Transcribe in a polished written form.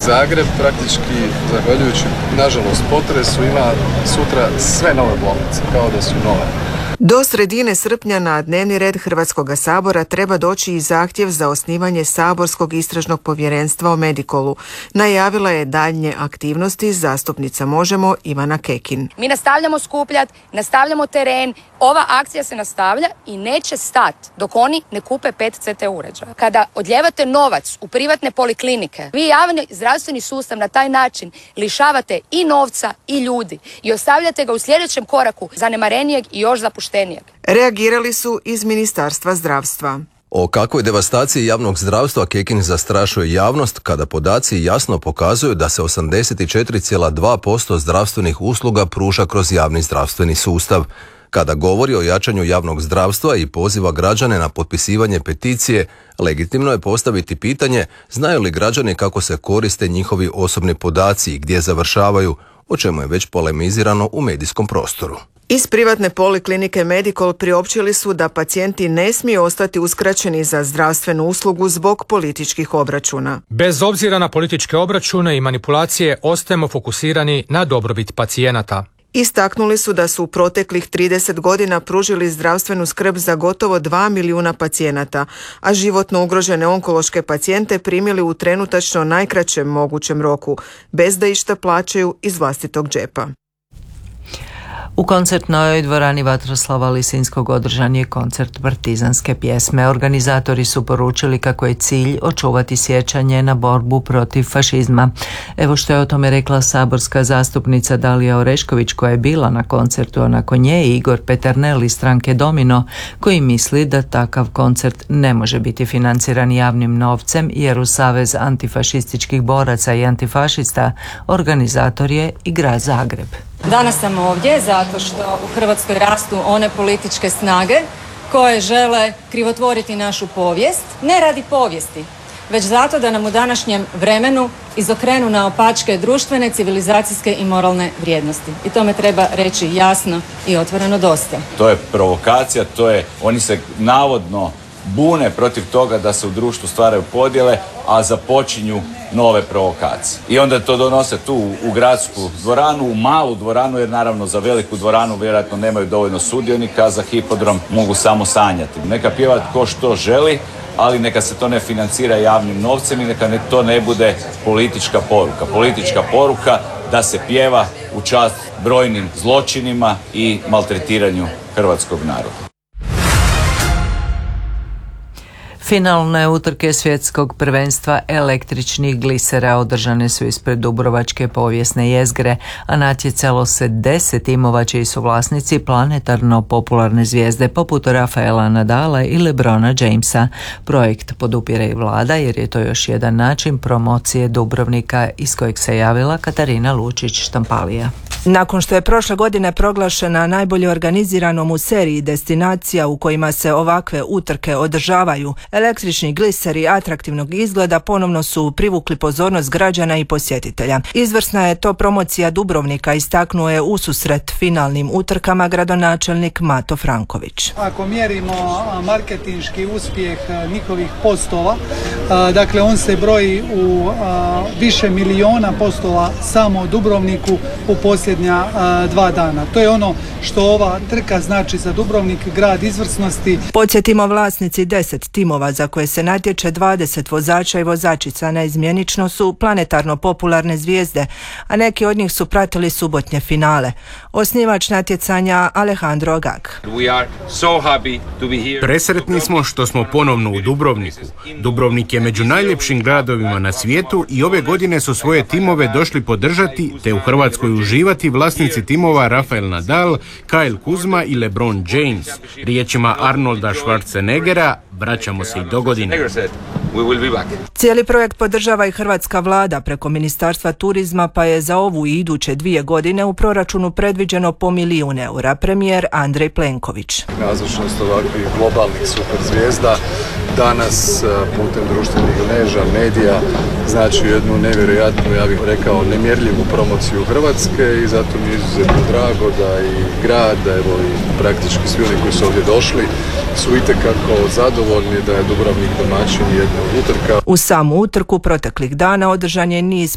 Zagreb praktički, zahvaljujući nažalost potresu, ima sutra sve nove bolnice, kao da su nove. Do sredine srpnja na dnevni red Hrvatskoga sabora treba doći i zahtjev za osnivanje saborskog istražnog povjerenstva o Medikolu. Najavila je daljnje aktivnosti zastupnica Možemo Ivana Kekin. Mi nastavljamo skupljati, nastavljamo teren, ova akcija se nastavlja i neće stati dok oni ne kupe 5 CT uređaja. Kada odljevate novac u privatne poliklinike, vi javni zdravstveni sustav na taj način lišavate i novca i ljudi i ostavljate ga u sljedećem koraku zanemarenijeg i još zapuštenijeg. Reagirali su iz Ministarstva zdravstva. O kakvoj devastaciji javnog zdravstva Kekin zastrašuje javnost kada podaci jasno pokazuju da se 84,2% zdravstvenih usluga pruža kroz javni zdravstveni sustav. Kada govori o jačanju javnog zdravstva i poziva građane na potpisivanje peticije, legitimno je postaviti pitanje znaju li građani kako se koriste njihovi osobni podaci i gdje završavaju, o čemu je već polemizirano u medijskom prostoru. Iz privatne poliklinike Medikol priopćili su da pacijenti ne smiju ostati uskraćeni za zdravstvenu uslugu zbog političkih obračuna. Bez obzira na političke obračune i manipulacije ostajemo fokusirani na dobrobit pacijenata. Istaknuli su da su u proteklih 30 godina pružili zdravstvenu skrb za gotovo 2 milijuna pacijenata, a životno ugrožene onkološke pacijente primili u trenutačno najkraćem mogućem roku, bez da išta plaćaju iz vlastitog džepa. U koncertnoj dvorani Vatroslava Lisinskog održan je koncert partizanske pjesme. Organizatori su poručili kako je cilj očuvati sjećanje na borbu protiv fašizma. Evo što je o tome rekla saborska zastupnica Dalija Orešković koja je bila na koncertu, a nakon nje Igor Peternel iz stranke Domino koji misli da takav koncert ne može biti financiran javnim novcem jer u Savez antifašističkih boraca i antifašista organizator je i grad Zagreb. Danas sam ovdje zato što u Hrvatskoj rastu one političke snage koje žele krivotvoriti našu povijest, ne radi povijesti, već zato da nam u današnjem vremenu izokrenu naopačke društvene, civilizacijske i moralne vrijednosti. I tome treba reći jasno i otvoreno dosta. To je provokacija, oni se navodno bune protiv toga da se u društvu stvaraju podjele, a započinju nove provokacije. I onda to donose tu u gradsku dvoranu, u malu dvoranu, jer naravno za veliku dvoranu vjerojatno nemaju dovoljno sudionika, a za hipodrom mogu samo sanjati. Neka pjeva tko što želi, ali neka se to ne financira javnim novcem i neka to ne bude politička poruka. Politička poruka da se pjeva u čast brojnim zločinima i maltretiranju hrvatskog naroda. Finalne utrke svjetskog prvenstva električnih glisera održane su ispred Dubrovačke povijesne jezgre, a natjecalo se 10 timova čiji su vlasnici planetarno popularne zvijezde poput Rafaela Nadala i LeBrona Jamesa. Projekt podupire i vlada jer je to još jedan način promocije Dubrovnika iz kojeg se javila Katarina Lučić-Štampalija. Nakon što je prošle godine proglašena najbolje organiziranom u seriji destinacija u kojima se ovakve utrke održavaju, električni gliseri atraktivnog izgleda ponovno su privukli pozornost građana i posjetitelja. Izvrsna je to promocija Dubrovnika, istaknuo je ususret finalnim utrkama gradonačelnik Mato Franković. Ako mjerimo marketinški uspjeh njihovih postova, dakle on se broji u više miliona postova samo u Dubrovniku u posljednja 2 dana. To je ono što ova trka znači za Dubrovnik, grad izvrsnosti. Podsjetimo, vlasnici 10 timova za koje se natječe 20 vozača i vozačica neizmjenično su planetarno popularne zvijezde, a neki od njih su pratili subotnje finale. Osnivač natjecanja Alejandro Agag. Presretni smo što smo ponovno u Dubrovniku. Dubrovnik je među najljepšim gradovima na svijetu i ove godine su svoje timove došli podržati te u Hrvatskoj uživati vlasnici timova Rafael Nadal, Kyle Kuzma i LeBron James. Riječima Arnolda Schwarzeneggera, vraćamo se i dogodine. Cijeli projekt podržava i hrvatska vlada preko Ministarstva turizma, pa je za ovu i iduće 2 godine u proračunu predviđeno po $1 milijun. Premijer Andrej Plenković. Nazočnost ovakvih globalnih superzvijezda danas putem društvenih mreža, medija znači jednu nevjerojatnu, ja bih rekao, nemjerljivu promociju Hrvatske i zato mi je izuzetno drago da i grad, da evo i praktički svi oni koji su ovdje došli su itekako zadovoljni da je Dubrovnik domaćin jednog utrka. U samu utrku proteklih dana održan je niz